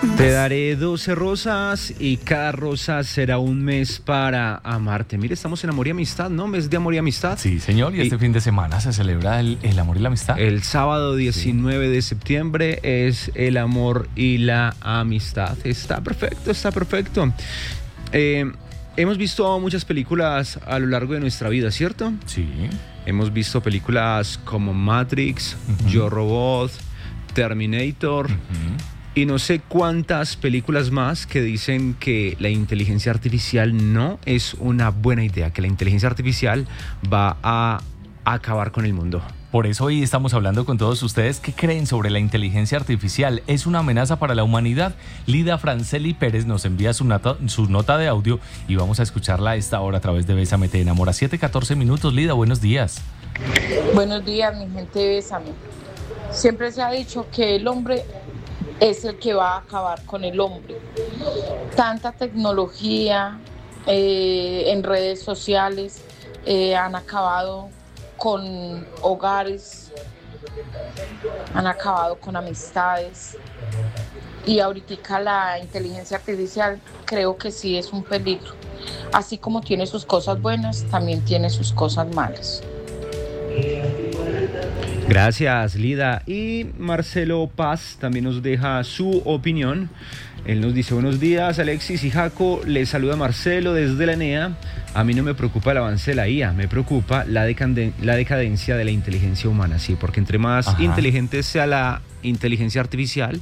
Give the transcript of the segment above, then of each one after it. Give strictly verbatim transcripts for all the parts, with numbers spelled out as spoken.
Te daré doce rosas y cada rosa será un mes para amarte. Mire, estamos en Amor y Amistad, ¿no? Mes de Amor y Amistad. Sí, señor, y, y este fin de semana se celebra el, el amor y la amistad. El sábado diecinueve sí. de septiembre es el amor y la amistad. Está perfecto, está perfecto. Eh, hemos visto muchas películas a lo largo de nuestra vida, ¿cierto? Sí. Hemos visto películas como Matrix, uh-huh. Yo Robot, Terminator... Uh-huh. Y no sé cuántas películas más que dicen que la inteligencia artificial no es una buena idea, que la inteligencia artificial va a acabar con el mundo. Por eso hoy estamos hablando con todos ustedes. ¿Qué creen sobre la inteligencia artificial? ¿Es una amenaza para la humanidad? Lida Franceli Pérez nos envía su nota, su nota de audio y vamos a escucharla a esta hora a través de Bésame Te Enamora. siete catorce minutos. Lida, buenos días. Buenos días, mi gente de Bésame. Siempre se ha dicho que el hombre es el que va a acabar con el hombre. Tanta tecnología eh, en redes sociales eh, han acabado con hogares, han acabado con amistades. Y ahorita la inteligencia artificial creo que sí es un peligro. Así como tiene sus cosas buenas, también tiene sus cosas malas. Gracias, Lida. Y Marcelo Paz también nos deja su opinión. Él nos dice: buenos días, Alexis y Jaco. Les saluda Marcelo desde la E N E A. A mí no me preocupa el avance de la I A, me preocupa la, decaden- la decadencia de la inteligencia humana. Sí, porque entre más Ajá. inteligente sea la inteligencia artificial,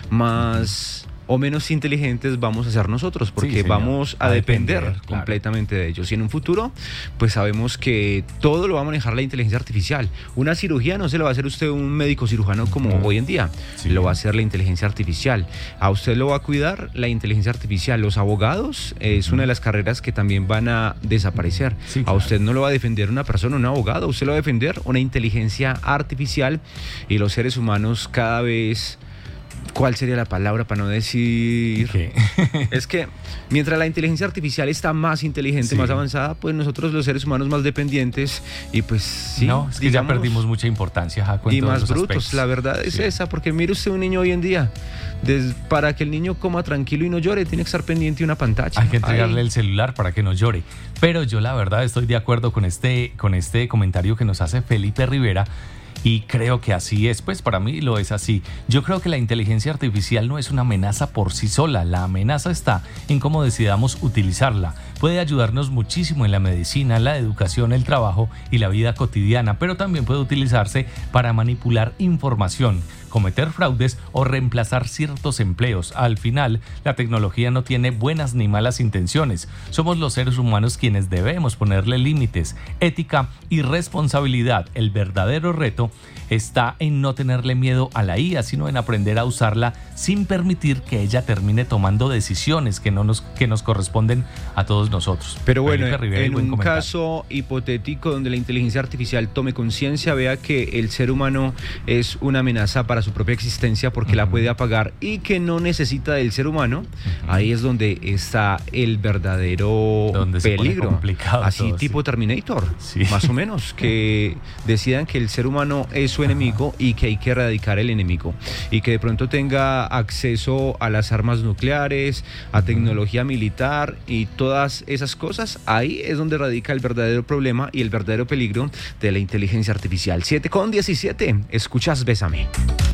más... o menos inteligentes vamos a ser nosotros, porque sí, vamos a, a depender, depender completamente claro. de ellos. Y en un futuro, pues sabemos que todo lo va a manejar la inteligencia artificial. Una cirugía no se lo va a hacer usted un médico cirujano como uh-huh. hoy en día, sí. lo va a hacer la inteligencia artificial. A usted lo va a cuidar la inteligencia artificial. Los abogados eh, es uh-huh. una de las carreras que también van a desaparecer. Sí, claro. A usted no lo va a defender una persona, un abogado, usted lo va a defender una inteligencia artificial, y los seres humanos cada vez... ¿Cuál sería la palabra para no decir? ¿Qué? Es que mientras la inteligencia artificial está más inteligente, sí. más avanzada, pues nosotros los seres humanos más dependientes y pues sí. No, es que digamos, ya perdimos mucha importancia, Jaco, en y todos más los brutos, aspectos. La verdad es sí. esa, porque mire usted un niño hoy en día, des, para que el niño coma tranquilo y no llore, tiene que estar pendiente de una pantalla. Hay que entregarle Ay. el celular para que no llore. Pero yo la verdad estoy de acuerdo con este, con este comentario que nos hace Felipe Rivera. Y creo que así es, pues para mí lo es así. Yo creo que la inteligencia artificial no es una amenaza por sí sola. La amenaza está en cómo decidamos utilizarla. Puede ayudarnos muchísimo en la medicina, la educación, el trabajo y la vida cotidiana, pero también puede utilizarse para manipular información, cometer fraudes o reemplazar ciertos empleos. Al final, la tecnología no tiene buenas ni malas intenciones. Somos los seres humanos quienes debemos ponerle límites, ética y responsabilidad. El verdadero reto está en no tenerle miedo a la I A, sino en aprender a usarla sin permitir que ella termine tomando decisiones que no nos, que nos corresponden a todos nosotros. Pero bueno, Rivera, en un comentario. Caso hipotético donde la inteligencia artificial tome conciencia, vea que el ser humano es una amenaza para su propia existencia porque uh-huh. la puede apagar y que no necesita del ser humano, uh-huh. ahí es donde está el verdadero donde peligro. Se pone complicado Así todo, tipo sí. Terminator, sí. más o menos, que decidan que el ser humano es su enemigo y que hay que erradicar el enemigo y que de pronto tenga acceso a las armas nucleares, a tecnología militar y todas esas cosas. Ahí es donde radica el verdadero problema y el verdadero peligro de la inteligencia artificial. siete con diecisiete, escuchas Bésame.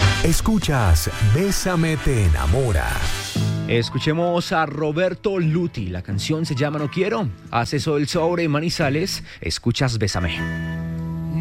Escuchas Bésame Te Enamora. Escuchemos a Roberto Luti. La canción se llama No Quiero. Hace sol sobre Manizales. Escuchas Bésame.